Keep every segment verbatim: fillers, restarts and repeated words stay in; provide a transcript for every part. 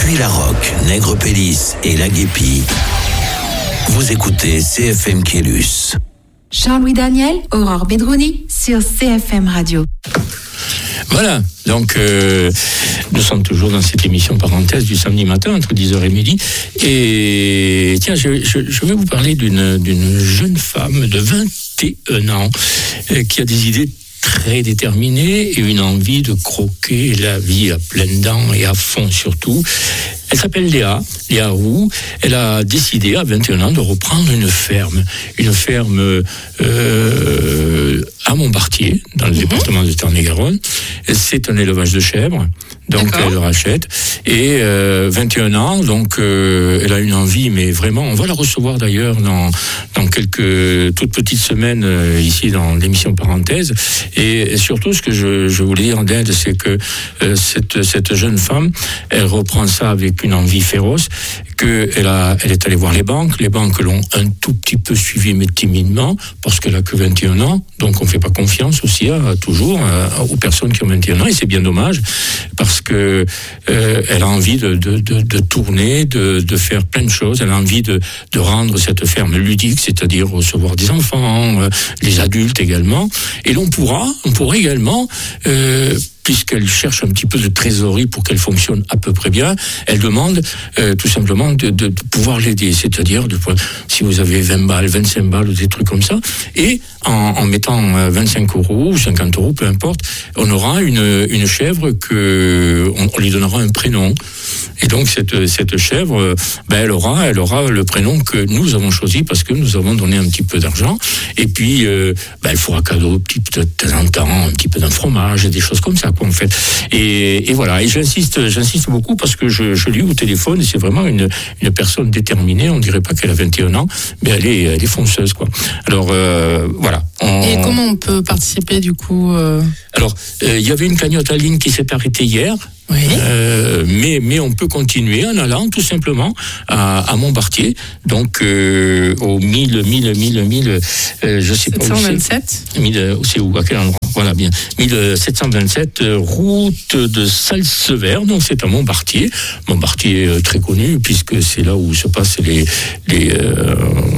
Depuis la Roque, Nègrepelisse et la Guépie, vous écoutez C F M Kélus. Jean-Louis Daniel, Aurore Bedrouni sur C F M Radio. Voilà, donc euh, nous sommes toujours dans cette émission parenthèse du samedi matin entre dix heures et midi. Et tiens, je, je, je vais vous parler d'une, d'une jeune femme de vingt et un ans euh, qui a des idées très déterminées et une envie de croquer la vie à pleines dents et à fond surtout. Elle s'appelle Léa, Léa Roux. Elle a décidé à vingt et un ans de reprendre une ferme, une ferme euh, à Montbartier, dans le mmh. département de Tarn-et-Garonne. C'est un élevage de chèvres, donc D'accord. elle le rachète. Et euh, vingt et un ans, donc euh, elle a une envie, mais vraiment, on va la recevoir d'ailleurs dans, dans quelques toutes petites semaines euh, ici dans l'émission Parenthèse. Et, et surtout, ce que je, je voulais dire d'elle, c'est que euh, cette, cette jeune femme, elle reprend ça avec une envie féroce, qu'elle a, elle est allée voir les banques. Les banques l'ont un tout petit peu suivie, mais timidement, parce qu'elle a que vingt et un ans. Donc on ne fait pas confiance aussi, à, toujours, à, aux personnes qui ont vingt et un ans. Et c'est bien dommage, parce que euh, elle a envie de, de, de, de tourner, de, de faire plein de choses. Elle a envie de, de rendre cette ferme ludique, c'est-à-dire recevoir des enfants, euh, les adultes également. Et l'on pourra, on pourra également... Euh, puisqu'elle cherche un petit peu de trésorerie pour qu'elle fonctionne à peu près bien, elle demande euh, tout simplement de, de, de pouvoir l'aider, c'est-à-dire de, si vous avez vingt balles, vingt-cinq balles ou des trucs comme ça, et en, en mettant vingt-cinq euros ou cinquante euros, peu importe, on aura une, une chèvre que on, on lui donnera un prénom. Et donc cette, cette chèvre, ben elle aura, elle aura le prénom que nous avons choisi parce que nous avons donné un petit peu d'argent. Et puis, euh, ben elle fera cadeau petit peu de temps en temps, un petit peu d'un fromage, des choses comme ça, quoi, en fait. Et, et voilà. Et j'insiste, j'insiste beaucoup parce que je, je l'ai eu au téléphone et c'est vraiment une, une personne déterminée. On dirait pas qu'elle a vingt et un ans, mais elle est, elle est fonceuse, quoi. Alors euh, voilà. On... Et comment on peut participer du coup euh... Alors, il euh, y avait une cagnotte en ligne qui s'est arrêtée hier. Oui. Euh, mais mais on peut continuer en allant tout simplement à, à Montbartier, donc euh, au mille mille mille mille euh, je sais pas sept cent vingt-sept où c'est. mille c'est où, à quel endroit? Voilà, bien. mille sept cent vingt-sept, euh, route de Salsevert, donc c'est à Montbartier. Montbartier euh, très connu puisque c'est là où se passent les les euh,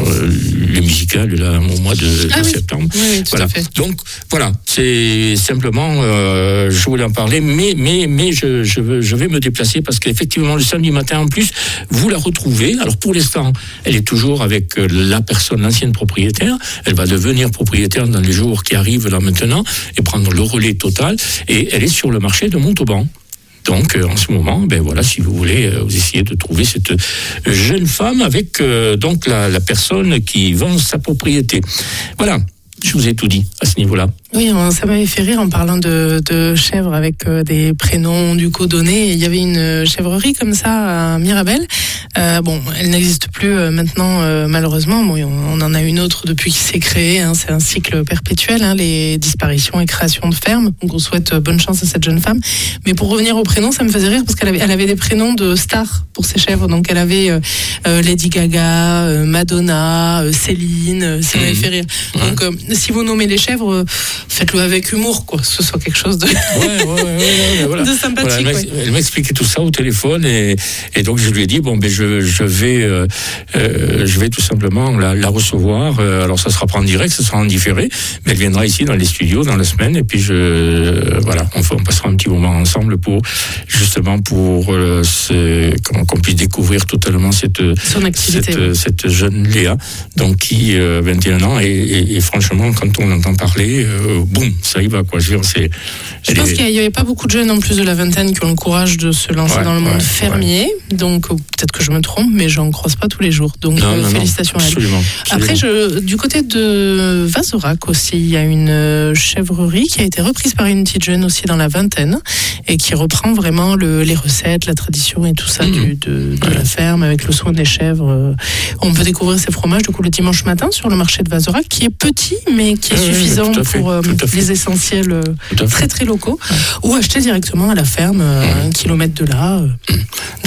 les musicales là au mois de, ah de oui. septembre. Oui, oui, tout voilà. à fait. Donc voilà, c'est simplement euh, je voulais en parler, mais mais mais je Je, veux, je vais me déplacer parce qu'effectivement le samedi matin en plus vous la retrouvez. Alors pour l'instant elle est toujours avec la personne, l'ancienne propriétaire. Elle va devenir propriétaire dans les jours qui arrivent là maintenant et prendre le relais total, et elle est sur le marché de Montauban. Donc euh, en ce moment, ben voilà, si vous voulez, euh, vous essayez de trouver cette jeune femme avec euh, donc la, la personne qui vend sa propriété. Voilà. Je vous ai tout dit à ce niveau-là. Oui, ça m'avait fait rire en parlant de, de chèvres avec euh, des prénoms du coup donnés. Il y avait une chèvrerie comme ça à Mirabel. Euh, bon, elle n'existe plus euh, maintenant euh, malheureusement. Bon, on, on en a une autre depuis qu'il s'est créé. Hein, c'est un cycle perpétuel, hein, les disparitions et créations de fermes. Donc on souhaite euh, bonne chance à cette jeune femme. Mais pour revenir aux prénoms, ça me faisait rire parce qu'elle avait, elle avait des prénoms de stars pour ses chèvres. Donc elle avait euh, euh, Lady Gaga, euh, Madonna, euh, Céline. Euh, ça m'avait mmh. fait rire. Donc euh, si vous nommez les chèvres, euh, faites-le avec humour, quoi. Que ce soit quelque chose de, ouais, ouais, ouais, ouais, voilà. de sympathique. Voilà, elle, ouais. elle m'expliquait tout ça au téléphone et, et donc je lui ai dit bon ben je, je vais euh, euh, je vais tout simplement la, la recevoir. Euh, alors ça sera pas en direct, ça sera en différé, mais elle viendra ici dans les studios dans la semaine et puis je euh, voilà on, on passera un petit moment ensemble pour justement pour euh, ce, qu'on, qu'on puisse découvrir totalement cette son activité, cette, ouais. cette jeune Léa donc qui euh, vingt et un ans et, et, et franchement quand on entend parler euh, boum ça y va quoi. Je, veux dire, c'est, je pense est... qu'il n'y avait pas beaucoup de jeunes en plus de la vingtaine qui ont le courage de se lancer ouais, dans le monde ouais, fermier ouais. Donc peut-être que je me trompe mais j'en croise pas tous les jours donc non, euh, non, félicitations non, absolument, à elle. Absolument. Après je, du côté de Vazerac aussi il y a une chèvrerie qui a été reprise par une petite jeune aussi dans la vingtaine et qui reprend vraiment le, les recettes, la tradition et tout ça mmh. du, de, de ouais. la ferme avec le soin des chèvres. On peut découvrir ces fromages du coup le dimanche matin sur le marché de Vazerac qui est petit mais qui est ouais, suffisant ouais, pour euh, les essentiels euh, très très locaux ouais. ou acheter directement à la ferme euh, mmh. un kilomètre de là. Euh. Mmh.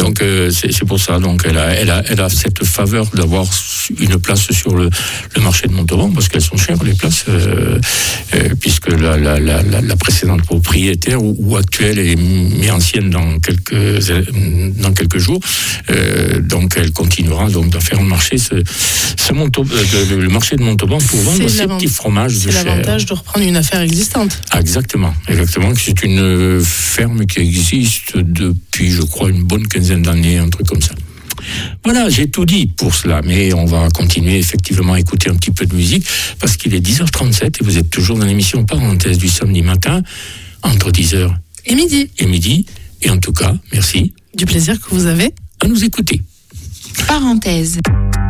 Donc euh, c'est, c'est pour ça. Donc elle a, elle a, elle a cette faveur d'avoir une place sur le, le marché de Montauban parce qu'elles sont chères les places, euh, euh, puisque la, la, la, la précédente propriétaire ou, ou actuelle est mais ancienne dans quelques dans quelques jours. Euh, donc elle continuera donc d'en faire marcher ce, ce Montauban, euh, le marché de Montauban pour vendre ces petits fromages de C'est l'avantage de reprendre une affaire existante. Ah, exactement, exactement. C'est une ferme qui existe depuis, je crois, une bonne quinzaine d'années, un truc comme ça. Voilà, j'ai tout dit pour cela, mais on va continuer effectivement à écouter un petit peu de musique parce qu'il est dix heures trente-sept et vous êtes toujours dans l'émission Parenthèse du samedi matin entre dix heures et midi. Et midi. Et en tout cas, merci. Du plaisir que vous avez à nous écouter. Parenthèse.